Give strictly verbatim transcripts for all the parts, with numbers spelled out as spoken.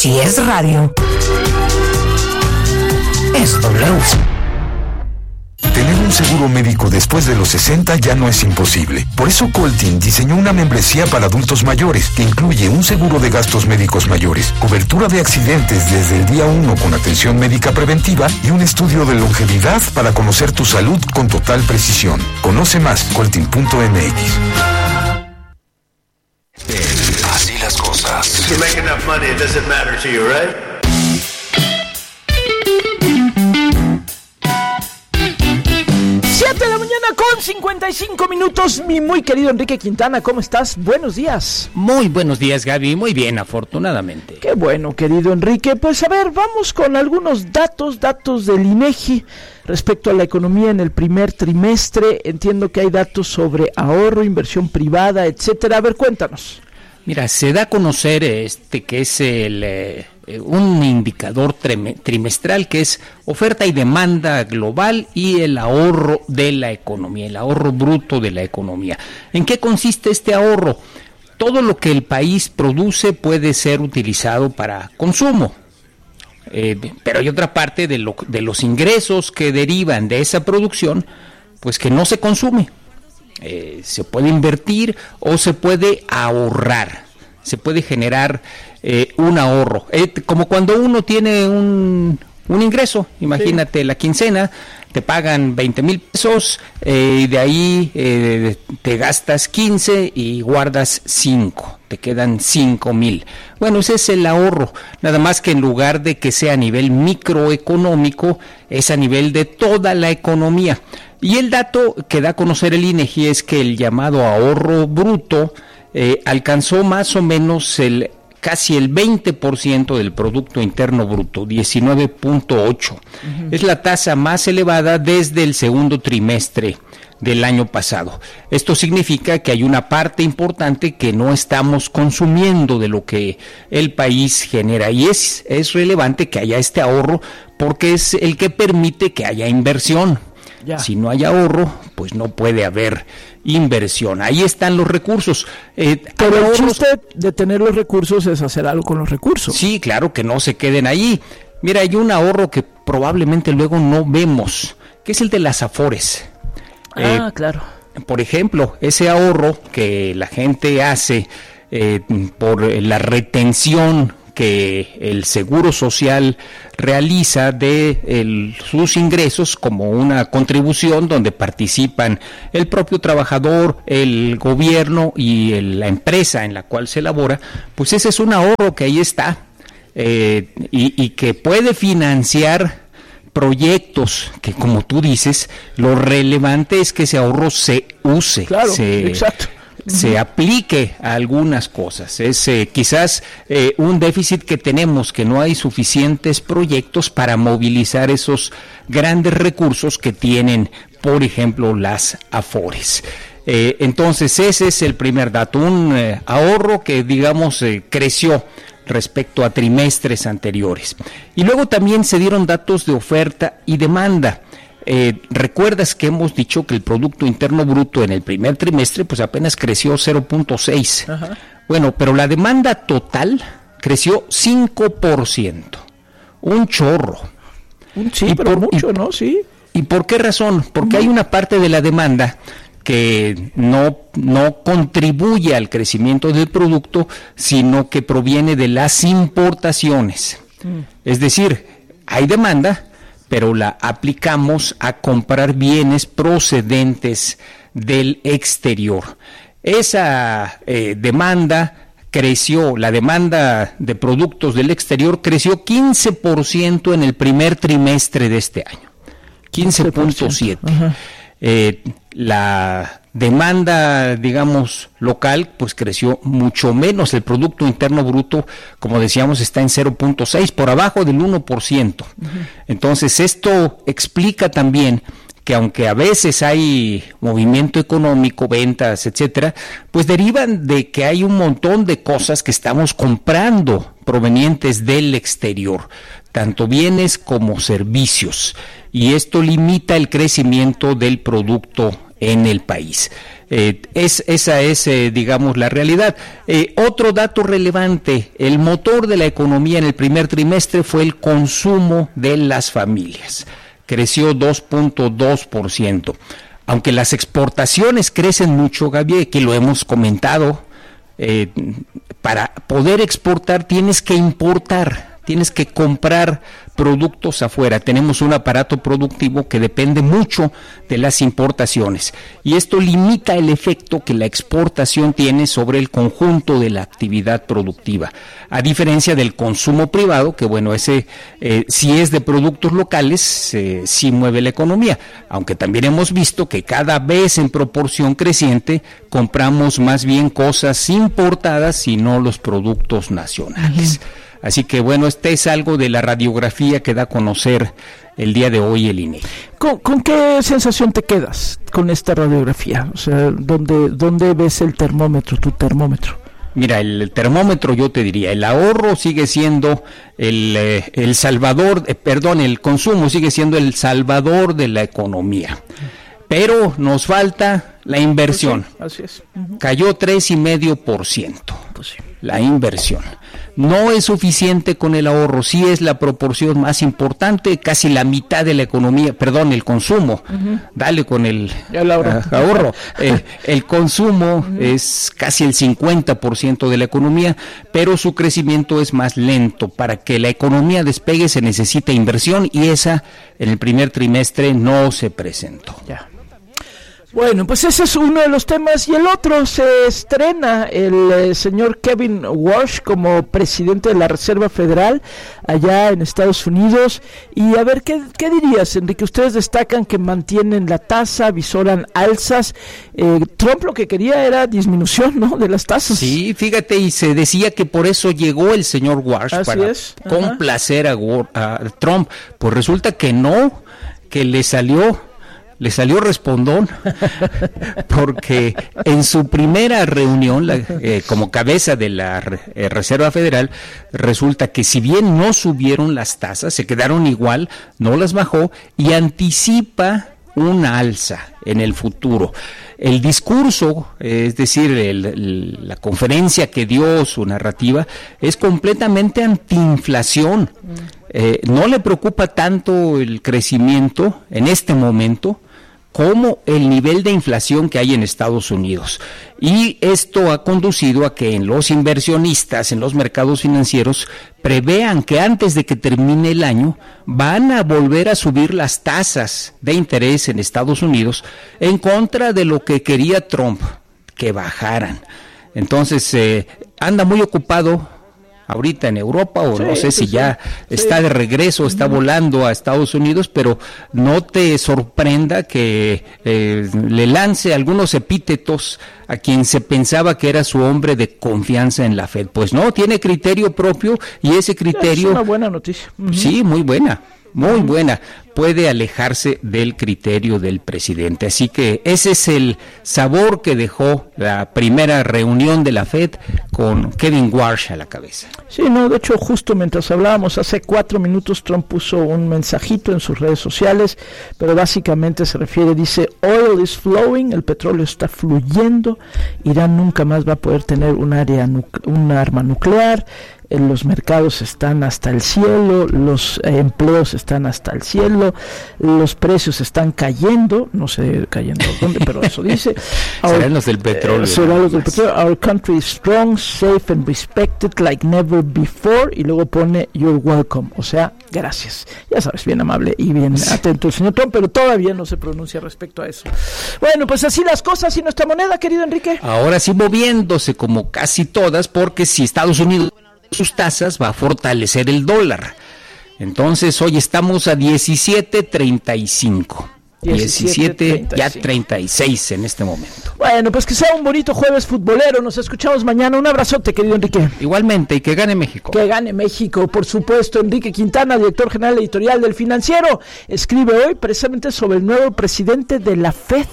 Si es radio, es W. Tener un seguro médico después de los sesenta ya no es imposible. Por eso Coltin diseñó una membresía para adultos mayores que incluye un seguro de gastos médicos mayores, cobertura de accidentes desde el día uno con atención médica preventiva y un estudio de longevidad para conocer tu salud con total precisión. Conoce más, coltin punto m x. Así las cosas. If you make enough money, it doesn't matter to you, right? siete de la mañana con cincuenta y cinco minutos, mi muy querido Enrique Quintana, ¿cómo estás? Buenos días. Muy buenos días, Gaby, muy bien, afortunadamente. Qué bueno, querido Enrique. Pues a ver, vamos con algunos datos, datos del INEGI respecto a la economía en el primer trimestre. Entiendo que hay datos sobre ahorro, inversión privada, etcétera. A ver, cuéntanos. Mira, se da a conocer este que es el eh, un indicador trem- trimestral que es oferta y demanda global y el ahorro de la economía, el ahorro bruto de la economía. ¿En qué consiste este ahorro? Todo lo que el país produce puede ser utilizado para consumo, eh, pero hay otra parte de, lo, de los ingresos que derivan de esa producción, pues que no se consume. Eh, se puede invertir o se puede ahorrar, se puede generar eh, un ahorro, eh, como cuando uno tiene un, un ingreso, imagínate, sí. La quincena, te pagan veinte mil pesos eh, y de ahí eh, te gastas quince y guardas cinco, te quedan cinco mil. Bueno, ese es el ahorro, nada más que en lugar de que sea a nivel microeconómico, es a nivel de toda la economía. Y el dato que da a conocer el INEGI es que el llamado ahorro bruto eh, alcanzó más o menos el casi el veinte por ciento del Producto Interno Bruto, diecinueve punto ocho. Uh-huh. Es la tasa más elevada desde el segundo trimestre del año pasado. Esto significa que hay una parte importante que no estamos consumiendo de lo que el país genera, y es, es relevante que haya este ahorro porque es el que permite que haya inversión. Ya. Si no hay ahorro, pues no puede haber inversión. Ahí están los recursos. Eh, Pero el chiste de tener los recursos es hacer algo con los recursos. Sí, claro, que no se queden ahí. Mira, hay un ahorro que probablemente luego no vemos, que es el de las Afores. Ah, eh, claro. Por ejemplo, ese ahorro que la gente hace eh, por la retención que el Seguro Social realiza de el, sus ingresos como una contribución donde participan el propio trabajador, el gobierno y el, la empresa en la cual se elabora, pues ese es un ahorro que ahí está eh, y, y que puede financiar proyectos que, como tú dices, lo relevante es que ese ahorro se use, claro, se, exacto. se aplique a algunas cosas. Es eh, quizás eh, un déficit que tenemos, que no hay suficientes proyectos para movilizar esos grandes recursos que tienen, por ejemplo, las Afores. Eh, entonces, ese es el primer dato, un eh, ahorro que, digamos, eh, creció respecto a trimestres anteriores. Y luego también se dieron datos de oferta y demanda. Eh, recuerdas que hemos dicho que el Producto Interno Bruto en el primer trimestre pues apenas creció cero punto seis. Ajá. Bueno, pero la demanda total creció cinco por ciento. Un chorro. Sí, y pero por, mucho, y, ¿no? Sí. ¿Y por qué razón? Porque uh-huh. hay una parte de la demanda que no, no contribuye al crecimiento del producto, sino que proviene de las importaciones. Uh-huh. Es decir, hay demanda, pero la aplicamos a comprar bienes procedentes del exterior. Esa eh, demanda creció, la demanda de productos del exterior creció quince por ciento en el primer trimestre de este año, quince punto siete. Eh, la demanda, digamos, local, pues creció mucho menos. El Producto Interno Bruto, como decíamos, está en cero punto seis, por abajo del uno por ciento. Uh-huh. Entonces, esto explica también que aunque a veces hay movimiento económico, ventas, etcétera, pues derivan de que hay un montón de cosas que estamos comprando provenientes del exterior, tanto bienes como servicios, y esto limita el crecimiento del Producto en el país. Eh, es, esa es, eh, digamos, la realidad. Eh, otro dato relevante, el motor de la economía en el primer trimestre fue el consumo de las familias. Creció dos punto dos por ciento. Aunque las exportaciones crecen mucho, Gaby, que lo hemos comentado, eh, para poder exportar tienes que importar, tienes que comprar productos afuera. Tenemos un aparato productivo que depende mucho de las importaciones y esto limita el efecto que la exportación tiene sobre el conjunto de la actividad productiva, a diferencia del consumo privado, que bueno, ese eh, si es de productos locales, eh, sí mueve la economía, aunque también hemos visto que cada vez en proporción creciente compramos más bien cosas importadas y no los productos nacionales. Uh-huh. Así que bueno, este es algo de la radiografía que da a conocer el día de hoy el I N E G I. ¿Con, con qué sensación te quedas con esta radiografía? O sea, ¿dónde, dónde ves el termómetro, tu termómetro? Mira, el, el termómetro yo te diría, el ahorro sigue siendo el, eh, el salvador, eh, perdón, el consumo sigue siendo el salvador de la economía. Pero nos falta la inversión. Pues sí, así es. Uh-huh. Cayó tres coma cinco por ciento. Pues sí. La inversión. No es suficiente con el ahorro, sí es la proporción más importante, casi la mitad de la economía, perdón, el consumo. Uh-huh. Dale con el, el ahorro. Uh, ahorro. el, el consumo uh-huh. es casi el cincuenta por ciento de la economía, pero su crecimiento es más lento. Para que la economía despegue se necesita inversión y esa en el primer trimestre no se presentó. Ya. Bueno, pues ese es uno de los temas y el otro, se estrena el eh, señor Kevin Warsh como presidente de la Reserva Federal allá en Estados Unidos. Y a ver, ¿qué, qué dirías, Enrique? Ustedes destacan que mantienen la tasa, visoran alzas. Eh, Trump lo que quería era disminución, ¿no?, de las tasas. Sí, fíjate, y se decía que por eso llegó el señor Warsh. Así para es. complacer a, a Trump. Pues resulta que no, que le salió... Le salió respondón, porque en su primera reunión, la, eh, como cabeza de la eh, Reserva Federal, resulta que si bien no subieron las tasas, se quedaron igual, no las bajó y anticipa una alza en el futuro. El discurso, eh, es decir, el, el, la conferencia que dio, su narrativa, es completamente antiinflación. Mm. Eh, no le preocupa tanto el crecimiento en este momento como el nivel de inflación que hay en Estados Unidos. Y esto ha conducido a que en los inversionistas, en los mercados financieros, prevean que antes de que termine el año van a volver a subir las tasas de interés en Estados Unidos en contra de lo que quería Trump, que bajaran. Entonces, eh, anda muy ocupado ahorita en Europa, o sí, no sé si sí, ya sí. está de regreso, está uh-huh. volando a Estados Unidos, pero no te sorprenda que eh, le lance algunos epítetos a quien se pensaba que era su hombre de confianza en la Fed. Pues no, tiene criterio propio y ese criterio... Es una buena noticia. Uh-huh. Sí, muy buena. Muy buena, puede alejarse del criterio del presidente. Así que ese es el sabor que dejó la primera reunión de la Fed con Kevin Warsh a la cabeza. Sí, no, de hecho, justo mientras hablábamos hace cuatro minutos, Trump puso un mensajito en sus redes sociales, pero básicamente se refiere, dice, oil is flowing, el petróleo está fluyendo, Irán nunca más va a poder tener un área, un arma nuclear, los mercados están hasta el cielo, los eh, empleos están hasta el cielo, los precios están cayendo, no sé cayendo dónde, pero eso dice. Our, serán los del petróleo. Eh, serán los del petróleo. Our country is strong, safe and respected like never before, y luego pone you're welcome, o sea, gracias. Ya sabes, bien amable y bien atento el señor Trump, pero todavía no se pronuncia respecto a eso. Bueno, pues así las cosas. ¿Y nuestra moneda, querido Enrique? Ahora sí moviéndose como casi todas, porque si Estados Unidos sus tasas va a fortalecer el dólar. Entonces hoy estamos a diecisiete treinta y cinco. diecisiete, ya treinta y seis en este momento. Bueno, pues que sea un bonito jueves futbolero. Nos escuchamos mañana. Un abrazote, querido Enrique. Igualmente, y que gane México. Que gane México, por supuesto. Enrique Quintana, director general editorial del Financiero, escribe hoy precisamente sobre el nuevo presidente de la Fed.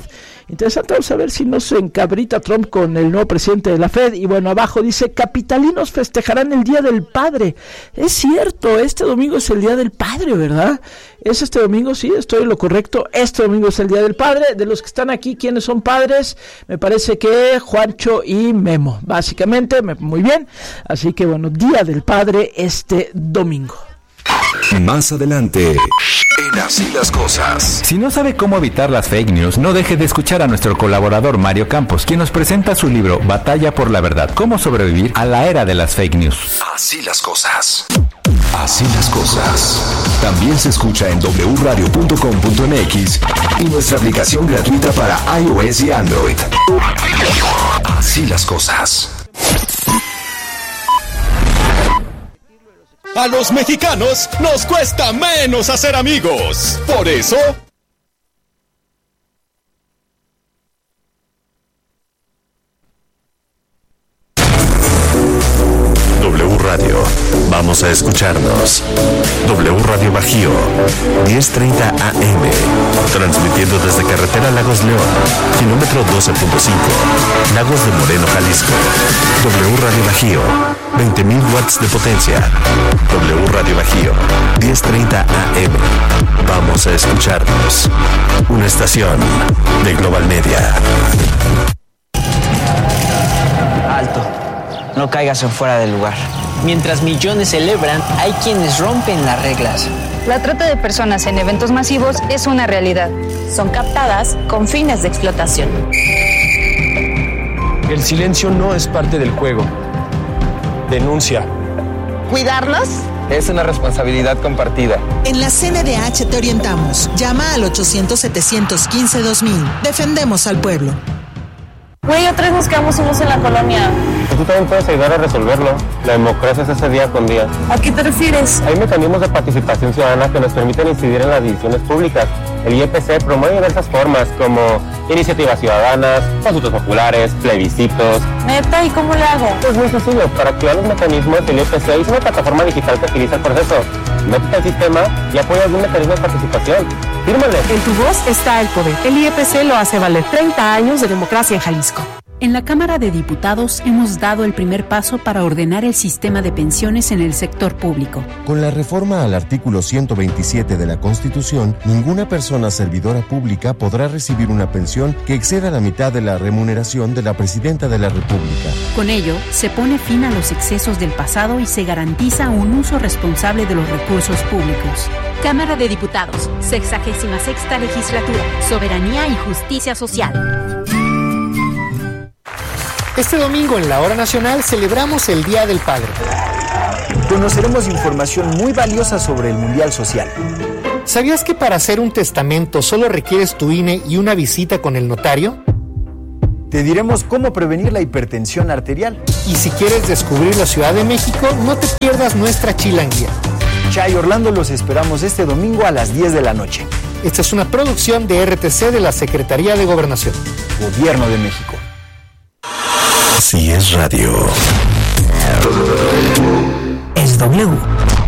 Interesante, vamos a ver si no se encabrita Trump con el nuevo presidente de la Fed. Y bueno, abajo dice, capitalinos festejarán el Día del Padre. Es cierto, este domingo es el Día del Padre, ¿verdad? ¿Es este domingo? Sí, estoy en lo correcto. Este domingo es el Día del Padre. De los que están aquí, ¿quiénes son padres? Me parece que Juancho y Memo, básicamente, muy bien. Así que bueno, Día del Padre este domingo. Más adelante, en Así las Cosas. Si no sabe cómo evitar las fake news, no deje de escuchar a nuestro colaborador Mario Campos, quien nos presenta su libro Batalla por la Verdad, cómo sobrevivir a la era de las fake news. Así las cosas. Así las cosas. También se escucha en doble u radio punto com punto m x y nuestra aplicación gratuita para iOS y Android. Así las cosas. A los mexicanos nos cuesta menos hacer amigos. Por eso... W Radio. Vamos a escucharnos. W Radio Bajío, diez treinta A M. Transmitiendo desde Carretera Lagos León, kilómetro doce punto cinco. Lagos de Moreno, Jalisco. W Radio Bajío, veinte mil watts de potencia. W Radio Bajío, diez treinta A M. Vamos a escucharnos. Una estación de Global Media. Alto. No caigas en fuera del lugar. Mientras millones celebran, hay quienes rompen las reglas. La trata de personas en eventos masivos es una realidad. Son captadas con fines de explotación. El silencio no es parte del juego. Denuncia. ¿Cuidarlos? Es una responsabilidad compartida. En la C N D H te orientamos. Llama al ochocientos, setecientos quince, dos mil. Defendemos al pueblo. Güey, otra vez nos quedamos solos en la colonia. Tú también puedes ayudar a resolverlo. La democracia es ese día con día. ¿A qué te refieres? Hay mecanismos de participación ciudadana que nos permiten incidir en las decisiones públicas. El I E P C promueve diversas formas como iniciativas ciudadanas, consultas populares, plebiscitos. ¿Neta? ¿Y cómo le hago? Es muy sencillo. Para activar los mecanismos, el I E P C es una plataforma digital que agiliza el proceso. Métete al sistema y apoya algún mecanismo de participación. Fírmale. En tu voz está el poder. El I E P C lo hace valer. treinta años de democracia en Jalisco. En la Cámara de Diputados hemos dado el primer paso para ordenar el sistema de pensiones en el sector público. Con la reforma al artículo ciento veintisiete de la Constitución, ninguna persona servidora pública podrá recibir una pensión que exceda la mitad de la remuneración de la Presidenta de la República. Con ello, se pone fin a los excesos del pasado y se garantiza un uso responsable de los recursos públicos. Cámara de Diputados, sexagésima sexta legislatura, soberanía y justicia social. Este domingo en la Hora Nacional celebramos el Día del Padre. Conoceremos información muy valiosa sobre el Mundial Social. ¿Sabías que para hacer un testamento solo requieres tu I N E y una visita con el notario? Te diremos cómo prevenir la hipertensión arterial. Y si quieres descubrir la Ciudad de México, no te pierdas nuestra chilanguía. Chay Orlando, los esperamos este domingo a las diez de la noche. Esta es una producción de R T C de la Secretaría de Gobernación. Gobierno de México. Así es radio. Es W.